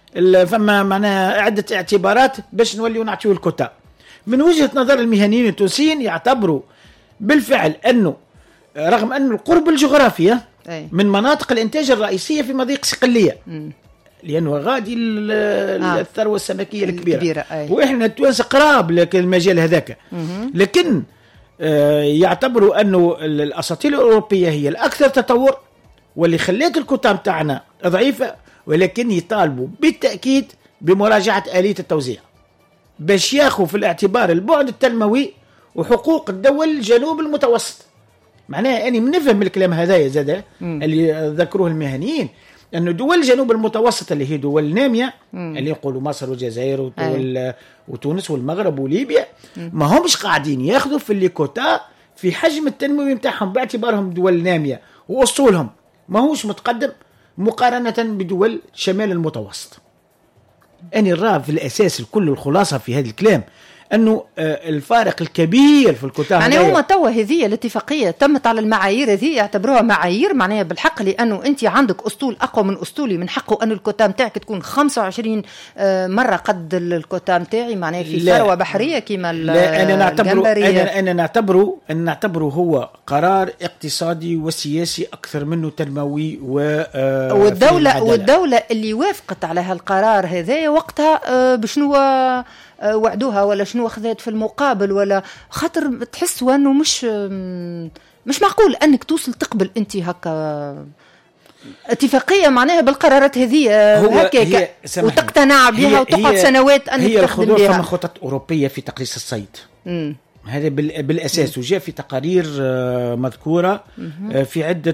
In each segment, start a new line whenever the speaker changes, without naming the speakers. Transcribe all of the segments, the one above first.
فما معناها عدة اعتبارات باش نوليو نعطيو الكوتا. من وجهة نظر المهنيين التونسيين يعتبروا بالفعل أنه رغم أن القرب الجغرافي من مناطق الإنتاج الرئيسية في مضيق صقلية، لأنه غادي الثروة السمكية الكبيرة وإحنا التوانسة قراب المجال هذاك، لكن يعتبروا أنه الأساطيل الأوروبية هي الأكثر تطور واللي خلت الكوتا متاعنا ضعيفة، ولكن يطالبوا بالتأكيد بمراجعة آلية التوزيع باش ياخذوا في الاعتبار البعد التنموي وحقوق الدول الجنوب المتوسط. معناها أني منفهم الكلام هذا زاد اللي ذكروه المهنيين، أنه دول جنوب المتوسط اللي هي دول نامية اللي يقولوا مصر والجزائر وتونس والمغرب وليبيا ما همش قاعدين ياخذوا في الليكوتا في حجم التنموي متاعهم باعتبارهم دول نامية وأصولهم ما هوش متقدم مقارنة بدول شمال المتوسط. أنا رأى في الأساس كل الخلاصة في هذا الكلام أنه الفارق الكبير في الكوتا
يعني هما توا هذه الاتفاقية تمت على المعايير هذه يعتبروها معايير معناها بالحق، لأنه أنت عندك أسطول أقوى من أسطولي من حقه أن الكوتا متاعك تكون 25 مرة قد الكوتا متاعي معناها في ثروة بحرية كما
أنا نعتبره هو قرار اقتصادي وسياسي أكثر منه تنموي
والدولة اللي وافقت على هالقرار هذا وقتها بشنو وعدوها ولا شنو أخذت في المقابل، ولا خاطر تحس وأنه مش معقول أنك توصل تقبل أنت هكا اتفاقية معناها بالقرارات هذه هكا وتقتنع بها وتقعد سنوات أنك
هي
تخدم بها.
هي الخطوط مخطط أوروبية في تقليص الصيد هذا بالأساس وجاء في تقارير مذكورة في عدة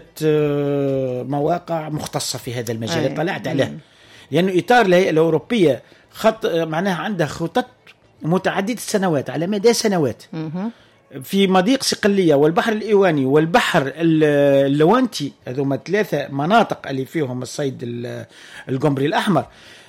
مواقع مختصة في هذا المجال طلعت عليها، لأنه إطار الهيئة الأوروبية خط معناها عندها خطط متعددة السنوات على مدى سنوات في مضيق صقلية والبحر الإيواني والبحر اللوانتي، هذوما 3 مناطق اللي فيهم الصيد القمبري الأحمر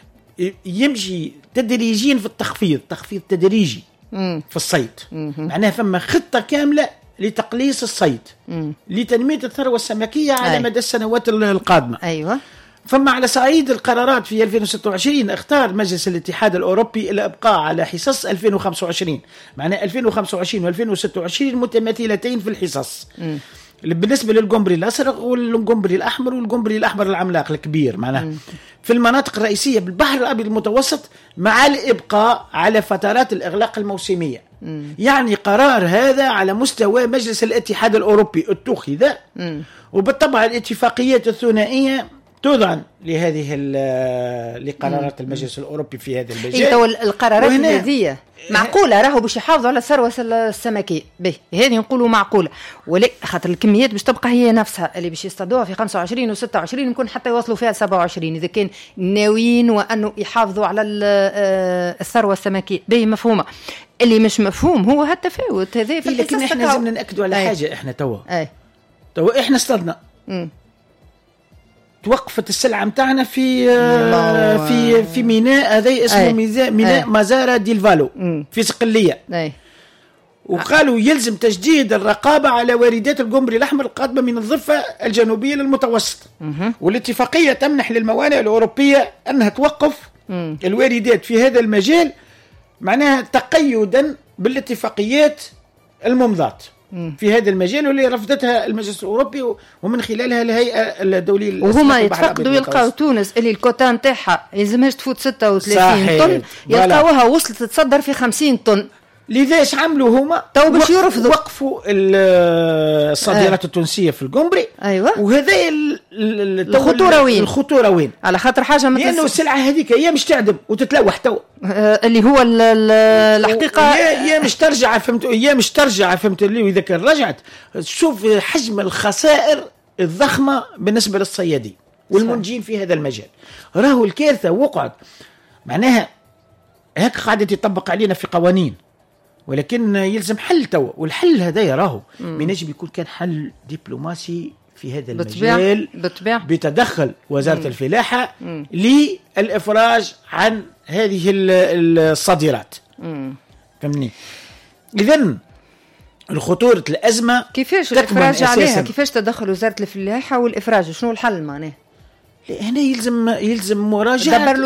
يمشي تدريجيا في التخفيض، تخفيض تدريجي في الصيد. معناها فما خطة كاملة لتقليص الصيد لتنمية الثروة السمكية على مدى السنوات القادمة.
أيوة.
فما على صعيد القرارات في 2026 اختار مجلس الاتحاد الأوروبي الإبقاء على حصص 2025، معناه 2025 و2026 متماثلتين في الحصص بالنسبة للقمبري الأزرق والقمبري الأحمر والقمبري الأحمر العملاق الكبير، معناه في المناطق الرئيسية بالبحر الأبيض المتوسط مع الإبقاء على فترات الإغلاق الموسمية. يعني قرار هذا على مستوى مجلس الاتحاد الأوروبي اتخذ، وبالطبع الاتفاقيات الثنائية تضعن لهذه لقرارات المجلس الأوروبي في هذا المجال.
القرارات هذه معقولة راهو باش يحافظوا على الثروة السمكية به هذه نقولوا معقولة، ولكن خاطر الكميات باش تبقى هي نفسها اللي باش يصطادوها في 25 و26 يمكن حتى يوصلوا فيها 27 إذا كان ناويين وأنه يحافظوا على الثروة السمكية به مفهومة. اللي مش مفهوم هو هالتفاوت هذا في
لكن احنا لازم نأكدوا على حاجة. احنا توا احنا اصطادنا توقفت السلعة متاعنا في ميناء هذا اسمه ميناء مزارة دي الفالو في صقلية، وقالوا يلزم تجديد الرقابة على واردات القمبري الأحمر القادمة من الضفة الجنوبية للمتوسط، والاتفاقية تمنح للموانئ الأوروبية أنها توقف الواردات في هذا المجال، معناها تقيدا بالاتفاقيات الممضات في هذا المجال واللي رفضتها المجلس الأوروبي ومن خلالها الهيئة الدولية.
وهما يتفقدوا يلقاو تونس اللي الكوتا نتاعها يلزمهاش تفوت 36 طن يلقاوها وصلت تتصدر في 50 طن.
لذاش عملوا هما
تو باش يرفضوا
وقفوا الصادرات التونسية في القمبري.
أيوة.
وهذا الخطورة وين
على خاطر حاجة
لأنه السلعة هذيك هي مش تعدم وتتلوح تو
اللي هو الحقيقة
هي مش ترجع فهمت اللي وإذا كان رجعت شوف حجم الخسائر الضخمة بالنسبة للصيادين والمنجين في هذا المجال. راهو الكارثة وقعت معناها هيك قاعدة يطبق علينا في قوانين، ولكن يلزم حل توا، والحل هذا يراهو من يجب يكون كان حل دبلوماسي في هذا المجال بتدخل وزارة الفلاحة للإفراج عن هذه الصادرات. فهمني؟ إذن الخطورة الأزمة
كيفاش الإفراج عليها؟ كيفاش تدخل وزارة الفلاحة والإفراج؟ شنو الحل معناه؟
هنا يلزم مراجعة